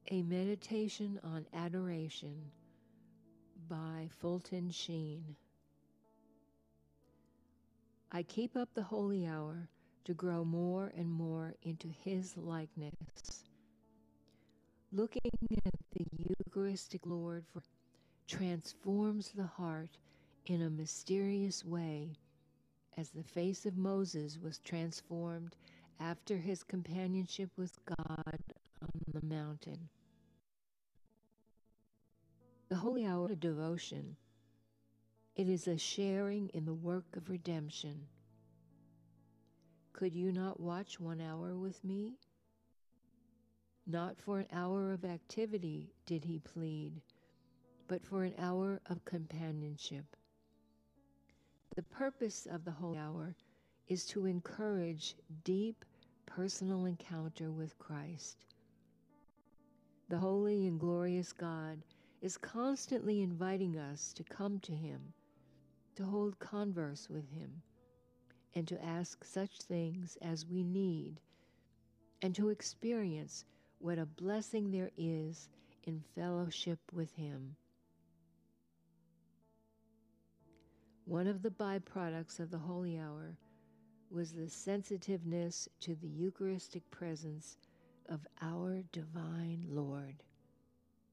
A Meditation on Adoration by Fulton Sheen. I keep up the holy hour to grow more and more into His likeness. Looking at the Eucharistic Lord transforms the heart in a mysterious way, as the face of Moses was transformed after his companionship with God on the mountain. The holy hour of devotion. It is a sharing in the work of redemption. Could you not watch 1 hour with me? Not for an hour of activity did he plead, but for an hour of companionship. The purpose of the holy hour is to encourage deep personal encounter with Christ. The holy and glorious God is constantly inviting us to come to Him, to hold converse with Him, and to ask such things as we need, and to experience what a blessing there is in fellowship with Him. One of the byproducts of the holy hour was the sensitiveness to the Eucharistic presence of our divine Lord.